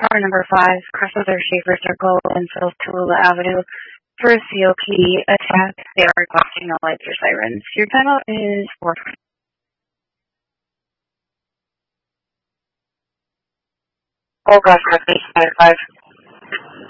Car number 5, crossover Schaefer Circle and South Tallulah Avenue for a COPD attack. They are requesting no lights or sirens. Your timeout is 4. Oh gosh, 5.